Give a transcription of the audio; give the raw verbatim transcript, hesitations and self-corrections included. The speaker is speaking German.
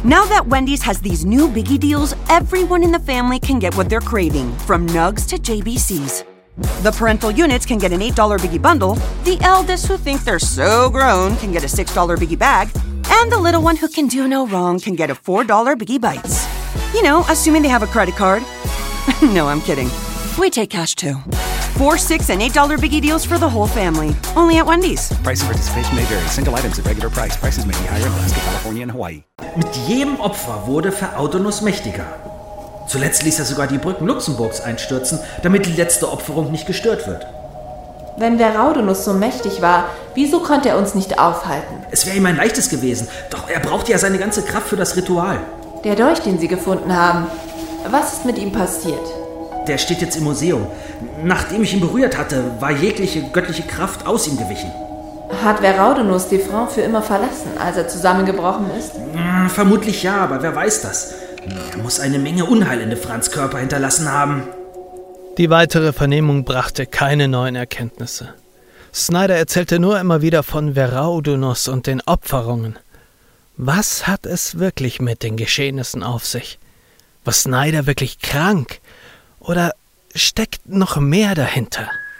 Now that Wendy's has these new biggie deals, everyone in the family can get what they're craving, from nugs to J B Cs. The parental units can get an eight dollar biggie bundle, the eldest who think they're so grown can get a six dollar biggie bag, and the little one who can do no wrong can get a four dollar biggie bites. You know, assuming they have a credit card. No, I'm kidding. We take cash too. Four, six, and eight dollar biggie deals for the whole family. Only at Wendy's. Price and participation may vary. Single items at regular price. Prices may be higher in Alaska, California, and Hawaii. Mit jedem Opfer wurde Verautonus mächtiger. Zuletzt ließ er sogar die Brücken Luxemburgs einstürzen, damit die letzte Opferung nicht gestört wird. Wenn der Raudenus so mächtig war, wieso konnte er uns nicht aufhalten? Es wäre ihm ein leichtes gewesen, doch er braucht ja seine ganze Kraft für das Ritual. Der Dolch, den Sie gefunden haben, was ist mit ihm passiert? Der steht jetzt im Museum. Nachdem ich ihn berührt hatte, war jegliche göttliche Kraft aus ihm gewichen. Hat Veraudenus die Frau für immer verlassen, als er zusammengebrochen ist? Hm, vermutlich ja, aber wer weiß das? Er muss eine Menge Unheil in Franz' Körper hinterlassen haben. Die weitere Vernehmung brachte keine neuen Erkenntnisse. Snyder erzählte nur immer wieder von Veraudenus und den Opferungen. Was hat es wirklich mit den Geschehnissen auf sich? War Snyder wirklich krank? Oder steckt noch mehr dahinter?